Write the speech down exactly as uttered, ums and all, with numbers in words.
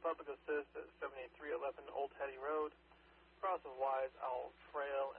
public assist at seventy-three eleven Old Hattie Road. Cross of Wise Owl Trail